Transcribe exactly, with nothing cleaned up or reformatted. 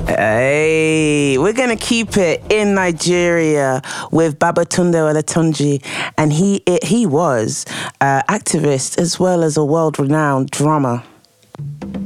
Hey, we're going to keep it in Nigeria with Babatunde Olatunji, and he it, he was uh, activist as well as a world-renowned drummer.